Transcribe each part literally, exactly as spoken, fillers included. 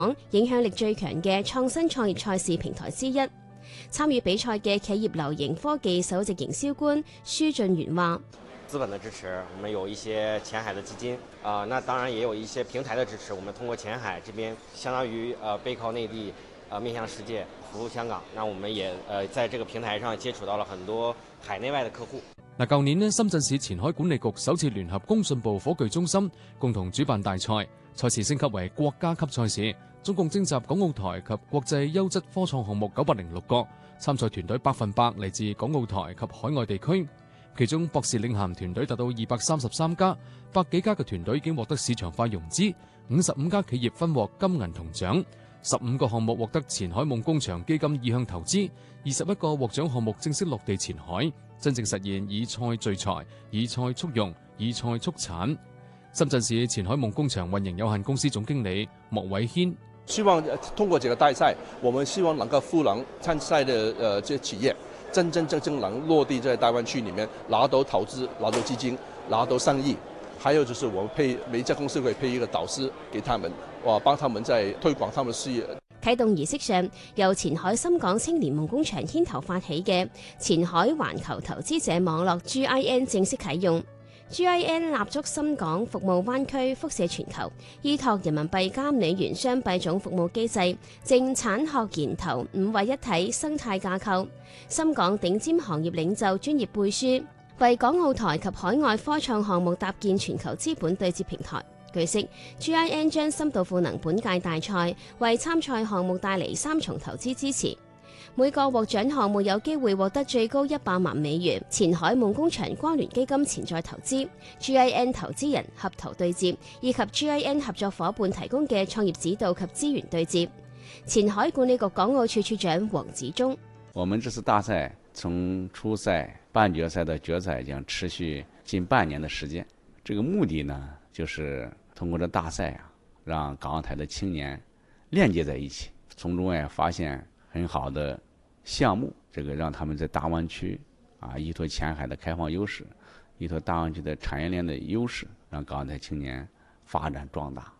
影響力最強嘅創新創業賽事平台之一。參與比賽嘅企業流盈科技首席營銷官舒俊元話： 資本的支持，我們有一些前海的基金啊、呃，那當然也有一些平台的支持。我們通過前海這邊，相當於呃背靠內地，呃面向世界，服務香港。那我們也呃在這個平台上接觸到了很多海內外的客戶。 嗱，舊年呢，深圳市前海管理局首次聯合工信部火炬中心共同主辦大賽，賽事升級為國家級賽事，總共徵集港澳台及國際優質科創項目九百零六個，參賽團隊百分百嚟自港澳台及海外地區。其中博士領銜團隊達到二百三十三家，百幾家嘅團隊已經獲得市場化融資，五十五家企業分獲金銀銅獎，十五個項目獲得前海夢工場基金意向投資，二十一個獲獎項目正式落地前海，真正實現以菜聚財、以菜促融、以菜促產。深圳市前海夢工場運營有限公司總經理莫偉軒： 希望通過這個大賽，我們希望能夠賦能參賽的呃這企業，真真正正能落地在大灣區裡面，拿到投資、拿到基金、拿到生意。還有就是我們配每一家公司會配一個導師給他們，哇，幫他們在推廣他們的事業。 啟動儀式上，由前海深港青年夢工場牽頭發起嘅前海環球投資者網絡 G I N 正式啟用。G I N 立足深港服務灣區，輻射全球，依託人民幣監理員雙幣種服務機制，正產學研投五位一體生態架構，深港頂尖行業領袖專業背書，為港澳台及海外科創項目搭建全球資本對接平台。據悉 ，G I N 將深度賦能本屆大賽，為參賽項目帶嚟三重投資支持。每個獲獎項目有機會獲得最高一百萬美元前海夢工場關聯基金潛在投資、G I N 投資人合投對接，以及 G I N 合作伙伴提供嘅創業指導及資源對接。前海管理局港澳處處長黃子忠： 我們這次大賽從初賽、半決賽到決賽將持續近半年的時間。這個目的呢，就是通過這大賽啊，讓港澳台的青年鏈接在一起，從中也發現很好的項目，這個讓他們在大灣區啊，依託前海的開放優勢，依託大灣區的產業鏈的優勢，讓港澳台青年發展壯大。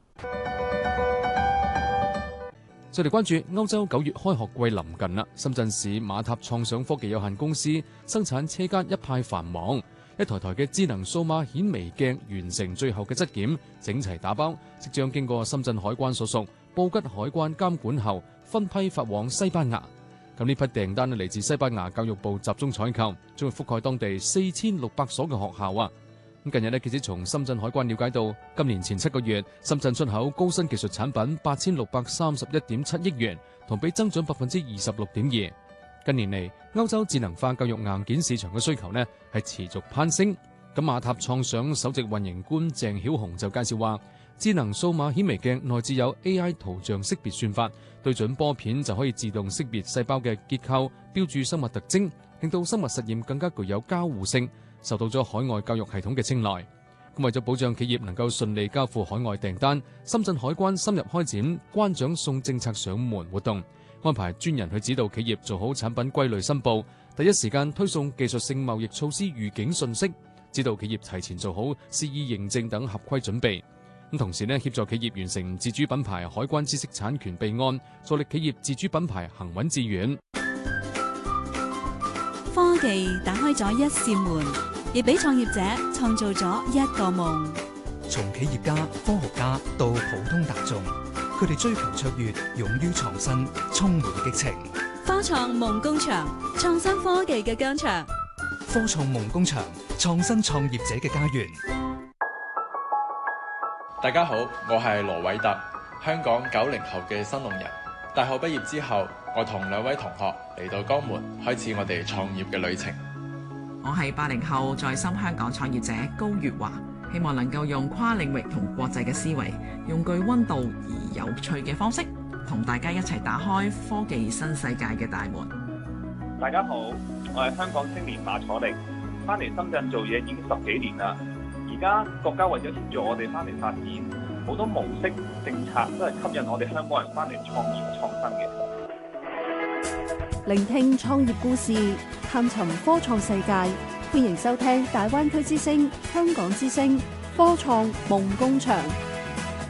再嚟關注歐洲九月開學季臨近啦，深圳市馬塔創想科技有限公司生產車間一派繁忙，一台台嘅智能數碼顯微鏡完成最後嘅質檢，整齊打包，即將經過深圳海關所屬布吉海關監管後，分批發往西班牙。咁呢批訂單嚟自西班牙教育部集中採購，將會覆蓋當地四千六百所嘅學校啊。咁近日呢，記者從深圳海關了解到，今年前七個月，深圳出口高新技術產品八千六百三十一點七億元，同比增長百分之二十六點二。近年嚟，歐洲智能化教育硬件市場嘅需求呢係持續攀升。咁馬塔創想首席運營官鄭曉紅就介紹話，智能數碼顯微鏡內置有 A I 圖像識別算法，對準波片就可以自動識別細胞嘅結構，標注生物特徵，令到生物實驗更加具有交互性，受到咗海外教育系統嘅青睞。咁為咗保障企業能夠順利交付海外訂單，深圳海關深入開展關長送政策上門活動，安排專人去指導企業做好產品歸類申報，第一時間推送技術性貿易措施預警信息，指導企業提前做好 C E 認證等合規準備。咁同時呢，協助企業完成自主品牌海關知識產權備案，助力企業自主品牌行穩致遠。 科技打開咗一扇門，亦俾創業者創造咗一個夢。 從企業家、科學家到普通大眾，佢哋追求卓越，勇於創新，充滿激情。 科創夢工場，創新科技嘅疆場。 科創夢工場，創新創業者嘅家園。 大家好，我係羅偉特，香港九零後嘅新農人。大學畢業之後，我同兩位同學嚟到江門，開始我哋創業嘅旅程。 我係八零後在深香港創業者高月華，希望能夠用跨領域同國際嘅思維，用具溫度而有趣嘅方式，同大家一齊打開科技新世界嘅大門。 大家好，我係香港青年馬楚力，翻嚟深圳做嘢已經十幾年啦。而家國家為咗協助我哋翻嚟發展，好多模式政策都係吸引我哋香港人翻嚟創業創新嘅。 聆聽創業故事，探尋科創世界，歡迎收聽大灣區之聲、香港之聲、科創夢工場。